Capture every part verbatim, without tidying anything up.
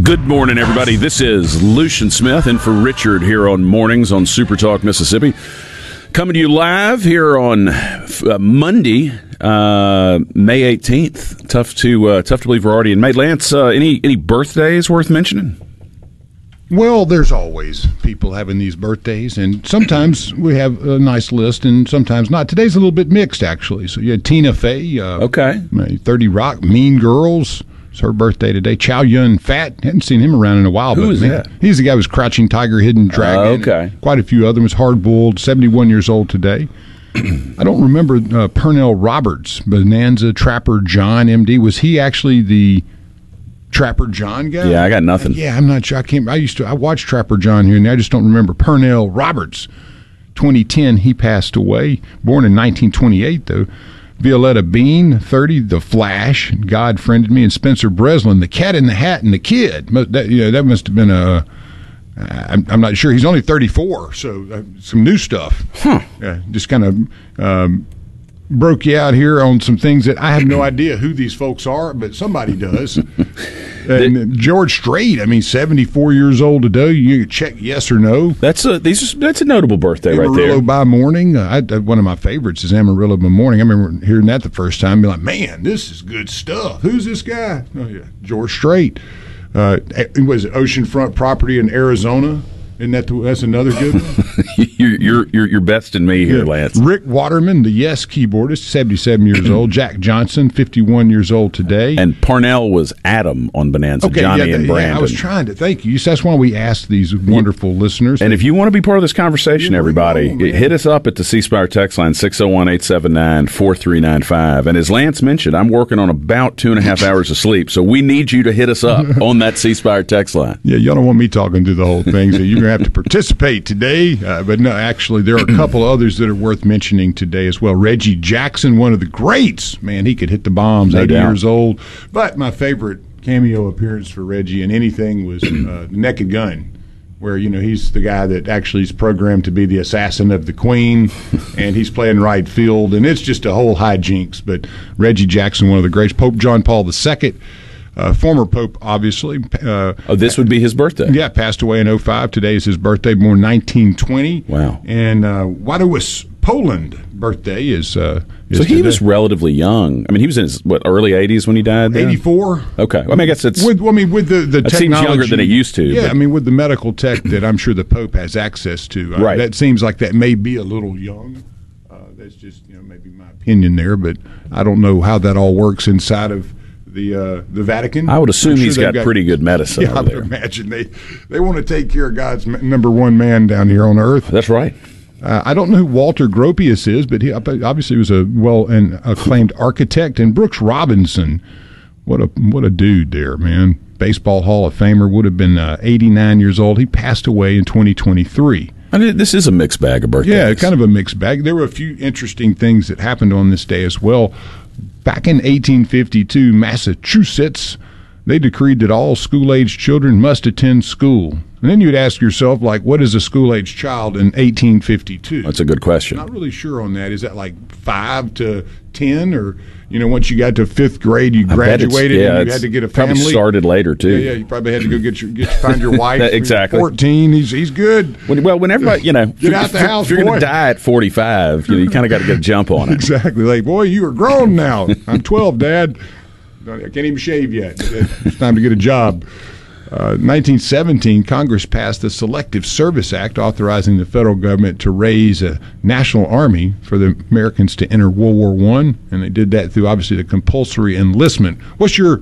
Good morning, everybody. This is Lucian Smith and for Richard here on Mornings on Super Talk Mississippi. Coming to you live here on uh, Monday, uh, May eighteenth. Tough to uh, tough to believe we're already in May. Lance, uh, any any birthdays worth mentioning? Well, there's always people having these birthdays, and sometimes we have a nice list, and sometimes not. Today's a little bit mixed, actually. So you had Tina Fey, uh, okay, thirty Rock, Mean Girls. It's her birthday today. Chow Yun Fat, hadn't seen him around in a while. Who but is man, that? He's the guy who was Crouching Tiger, Hidden Dragon. Uh, okay, quite a few other ones. Hard Boiled, seventy-one years old today. I don't remember uh, Pernell Roberts, Bonanza Trapper John, M D. Was he actually the Trapper John guy? Yeah, I got nothing. Yeah, I'm not sure. I can't. I used to. I watched Trapper John here, and I just don't remember Pernell Roberts. twenty ten, he passed away. Born in nineteen twenty-eight, though. Violetta Bean, thirty, The Flash, God Friended Me, and Spencer Breslin, The Cat in the Hat and the Kid. That, you know, that must have been a. I'm, I'm not sure. He's only thirty-four, so uh, some new stuff. Huh. Yeah, just kind of um, broke you out here on some things that I have no idea who these folks are, but somebody does. And George Strait, I mean, seventy-four years old today. You check yes or no. That's a these are, that's a notable birthday Amarillo right there. by Morning. Uh, I, one of my favorites is Amarillo by Morning. I remember hearing that the first time, be like, man, this is good stuff. Who's this guy? Oh yeah, George Strait. Uh, it was oceanfront property in Arizona. Isn't that the, that's another good one? you're, you're you're you're besting me here, Yeah. Lance. Rick Waterman, the Yes keyboardist, seventy-seven years old. Jack Johnson, fifty-one years old today. And Parnell was Adam on Bonanza, okay, Johnny yeah, and yeah, Brandon. I was trying to thank you. That's why we asked these wonderful listeners. And if you want to be part of this conversation, Yeah, everybody, on, hit us up at the C Spire text line, six oh one, eight seven nine, four three nine five. And as Lance mentioned, I'm working on about two and a half hours of sleep, so we need you to hit us up on that C Spire text line. Yeah, y'all don't want me talking through the whole thing, so you're going to have to participate today. Uh, but no, actually, there are a couple others that are worth mentioning today as well. Reggie Jackson, one of the greats. Man, he could hit the bombs, No eighty doubt. years old. But my favorite cameo appearance for Reggie in anything was uh, Naked Gun, where, you know, he's the guy that actually is programmed to be the assassin of the Queen, and he's playing right field, and it's just a whole hijinks. But Reggie Jackson, one of the greats. Pope John Paul the Second, uh, former Pope, obviously. Uh, Oh, this would be his birthday. yeah, passed away in oh five. Today is his birthday, born nineteen twenty. Wow. And uh, Wadowis, Poland, birthday is, uh, is So he today. was relatively young. I mean, he was in his, what, early eighties when he died? then? eighty-four. Okay. Well, I mean, I guess it's... With, I mean, with the, the That seems technology. younger than it used to, Yeah, but- I mean, with the medical tech that I'm sure the Pope has access to. Uh, Right. That seems like that may be a little young. Uh, that's just, you know, maybe my opinion there, but I don't know how that all works inside of the uh, the Vatican. I would assume I'm sure he's they've got, pretty good medicine Yeah, I over would there. imagine they, they want to take care of God's m- number one man down here on earth. That's right. Uh, I don't know who Walter Gropius is, but he obviously was a well and acclaimed architect. And Brooks Robinson, what a what a dude there, man. Baseball Hall of Famer, would have been uh, eighty-nine years old. He passed away in twenty twenty-three. I mean, this is a mixed bag of birthdays. Yeah, kind of a mixed bag. There were a few interesting things that happened on this day as well. Back in eighteen fifty-two, Massachusetts, they decreed that all school-aged children must attend school. And then you'd ask yourself, like, what is a school-aged child in eighteen fifty-two? That's a good question. Not really sure on that. Is that like five to ten, or, you know, once you got to fifth grade, you I bet it's- graduated yeah, and you it's had to get a family? Probably started later, too. Yeah, yeah, you probably had to go get your get find your wife. Exactly. Fourteen, he's he's good. When, well, when everybody, you know, Get out the if, house, if you're going boy. to die at forty-five, you know, you kind of got to get a jump on it. Exactly. Like, boy, you are grown now. I'm twelve, Dad. I can't even shave yet. It's time to get a job. Uh, nineteen seventeen, Congress passed the Selective Service Act, authorizing the federal government to raise a national army for the Americans to enter World War One, and they did that through, obviously, the compulsory enlistment. What's your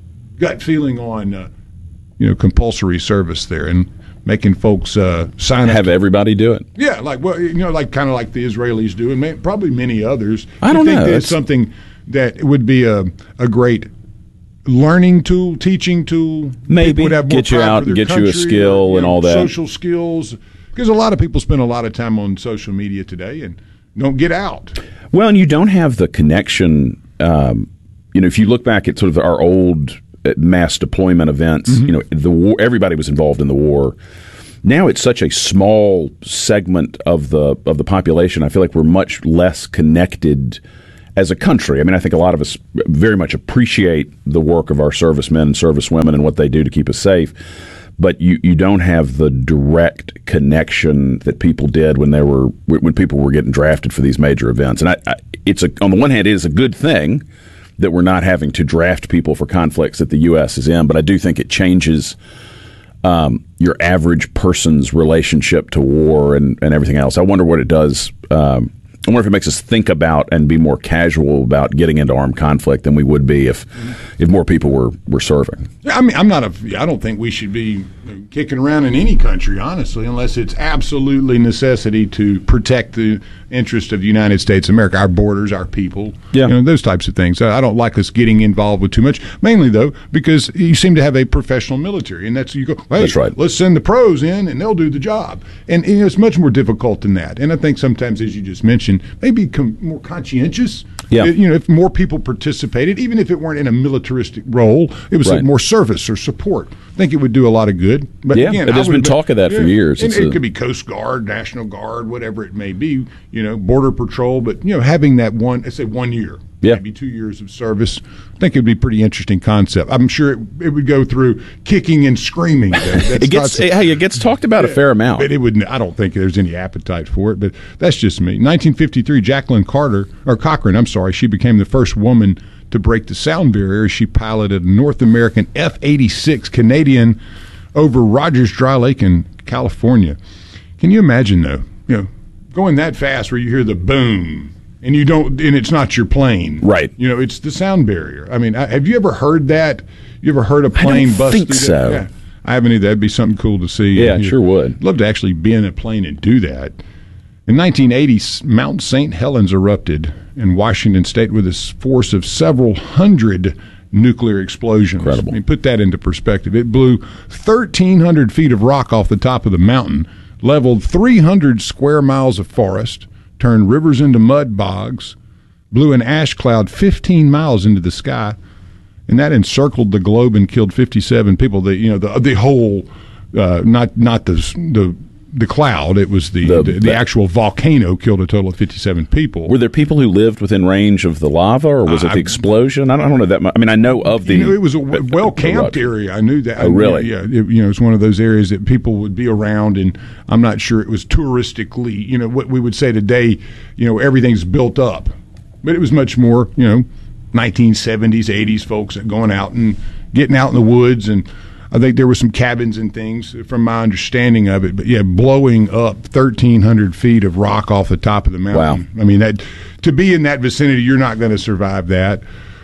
gut feeling on, uh, you know, compulsory service there and making folks uh, sign up? Have everybody do it. Yeah, like well, you know, like kind of like the Israelis do, and may, probably many others. I don't you think know. that it's It's- something that would be a a great learning tool, teaching tool. Maybe. People would have more Get you pride out for their and get you a country, skill or, and know, all that. social skills. Because a lot of people spend a lot of time on social media today and don't get out. Well, and you don't have the connection. Um, you know, if you look back at sort of our old uh, mass deployment events, Mm-hmm. you know, the war, everybody was involved in the war. Now it's such a small segment of the of the population. I feel like we're much less connected as a country. I mean, I think a lot of us very much appreciate the work of our servicemen and servicewomen and what they do to keep us safe. But you, you don't have the direct connection that people did when they were when people were getting drafted for these major events. And I, I, it's a, on the one hand, it is a good thing that we're not having to draft people for conflicts that the U S is in. But I do think it changes um, your average person's relationship to war and, and everything else. I wonder what it does. Um, I wonder if it makes us think about and be more casual about getting into armed conflict than we would be if if more people were, were serving. I mean, I'm not a. I don't think we should be kicking around in any country, honestly, unless it's absolutely necessity to protect the interest of the United States of America, our borders, our people, yeah. you know, those types of things. I don't like us getting involved with too much. Mainly, though, because you seem to have a professional military, and that's you go. Hey, that's right. Let's send the pros in, and they'll do the job. And you know, it's much more difficult than that. And I think sometimes, as you just mentioned, maybe com- more conscientious. Yeah. You know, if more people participated, even if it weren't in a militaristic role, it was right. like more service or support. I think it would do a lot of good. But yeah, again, there's been talk of that yeah, for years. And it's it a, could be Coast Guard, National Guard, whatever it may be. You know, Border Patrol. But you know, having that one, I say one year, yeah. maybe two years of service, I think it would be a pretty interesting concept. I'm sure it, it would go through kicking and screaming. it gets not, hey, it gets talked about yeah, a fair amount. But it would. I don't think there's any appetite for it. But that's just me. nineteen fifty-three, Jacqueline Carter or Cochran. I'm sorry, she became the first woman to break the sound barrier. She piloted a North American F eighty-six Canadian over Rogers Dry Lake in California. Can you imagine, though, you know, going that fast where you hear the boom and you don't, and it's not your plane, right? You know, it's the sound barrier. I mean, I, have you ever heard that? You ever heard a plane I don't bust think through so. that? Yeah, I haven't either. That'd be something cool to see. Yeah, sure would. I'd love to actually be in a plane and do that. In nineteen eighty, Mount Saint Helens erupted in Washington State with a force of several hundred nuclear explosions. Incredible. I mean, put that into perspective. It blew thirteen hundred feet of rock off the top of the mountain, leveled three hundred square miles of forest, turned rivers into mud bogs, blew an ash cloud fifteen miles into the sky, and that encircled the globe and killed fifty-seven people. The you know the the whole uh, not not the the the cloud. It was the the, the, the actual volcano killed a total of fifty-seven people. Were there people who lived within range of the lava, or was uh, it the explosion? I don't, I don't know that much. I mean, I know of the. You know, it was a well camped area. I knew that. Oh, really? Yeah. It, you know, it's one of those areas that people would be around, and I'm not sure it was touristically. You know, what we would say today. You know, everything's built up, but it was much more. You know, nineteen seventies, eighties folks going out and getting out in the woods and. I think there were some cabins and things from my understanding of it, but yeah, blowing up thirteen hundred feet of rock off the top of the mountain. Wow. I mean, that to be in that vicinity, you're not going to survive that.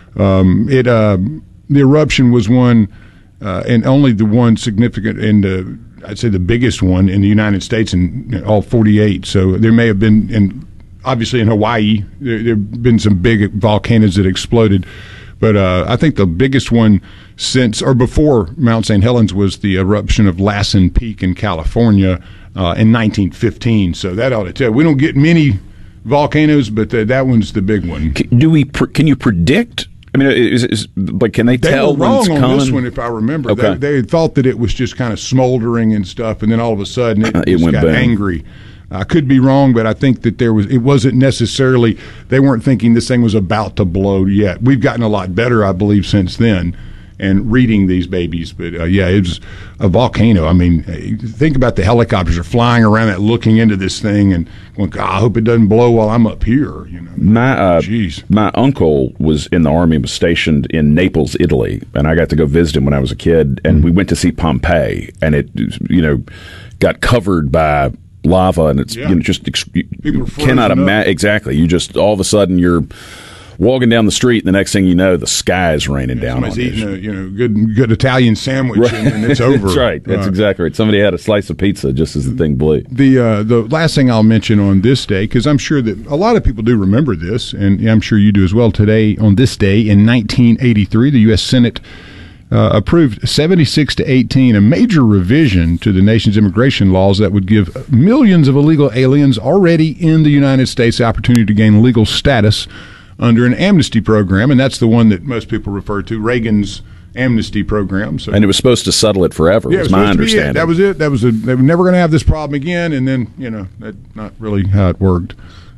Um, it uh, the eruption was one, uh, and only the one significant in the, I'd say the biggest one in the United States in all forty-eight. So there may have been, in obviously in Hawaii, there have been some big volcanoes that exploded. But uh, I think the biggest one since or before Mount Saint Helens was the eruption of Lassen Peak in California uh, in nineteen fifteen. So that ought to tell. We don't get many volcanoes, but the, that one's the big one. Do we? Can you predict? I mean, is, is like can they, they tell were wrong when it's on coming? This one, if I remember. Okay. They, they thought that it was just kind of smoldering and stuff, and then all of a sudden it, it just went got boom. angry. I could be wrong, but I think that there was. It wasn't necessarily. They weren't thinking this thing was about to blow yet. We've gotten a lot better, I believe, since then, and reading these babies. But uh, yeah, it was a volcano. I mean, think about the helicopters are flying around it, looking into this thing, and going, God, I hope it doesn't blow while I'm up here. You know, my uh, Jeez. my uncle was in the army, was stationed in Naples, Italy, and I got to go visit him when I was a kid, and mm-hmm. we went to see Pompeii, and it, you know, got covered by lava, and it's yeah. you know just ex- you People cannot imagine exactly. You just all of a sudden you're walking down the street, and the next thing you know, the sky is raining yeah, down somebody's on eating you. a you know good good Italian sandwich, Right. and, and it's over. That's right. That's uh, exactly right. Somebody had a slice of pizza just as the thing blew. The uh, the last thing I'll mention on this day, because I'm sure that a lot of people do remember this, and I'm sure you do as well. Today, on this day in nineteen eighty-three, the U S Senate Uh, approved seventy-six to eighteen, a major revision to the nation's immigration laws that would give millions of illegal aliens already in the United States the opportunity to gain legal status under an amnesty program, and that's the one that most people refer to, Reagan's amnesty program. So, and it was supposed to settle it forever, yeah, was it was my supposed to be it. understanding. That was it. That was a, they were never going to have this problem again, and then, you know, that's not really how it worked.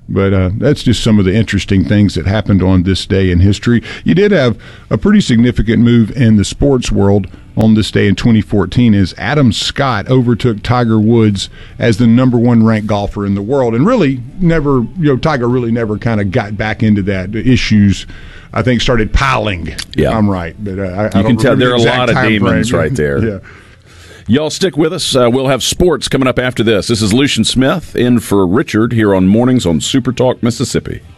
But uh, that's just some of the interesting things that happened on this day in history. You did have a pretty significant move in the sports world on this day in twenty fourteen as Adam Scott overtook Tiger Woods as the number one ranked golfer in the world. And really never, you know, Tiger really never kind of got back into that. The issues, I think, started piling. Yeah. If I'm right. But uh, I, you I don't can tell there are a exact lot of time demons frame. right there. Yeah. Y'all stick with us. Uh, we'll have sports coming up after this. This is Lucian Smith in for Richard here on Mornings on Super Talk Mississippi.